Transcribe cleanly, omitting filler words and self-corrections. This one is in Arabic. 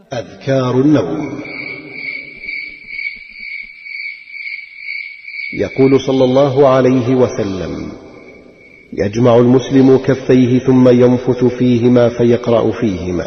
أذكار النوم. يقول صلى الله عليه وسلم: يجمع المسلم كفيه ثم ينفث فيهما فيقرأ فيهما: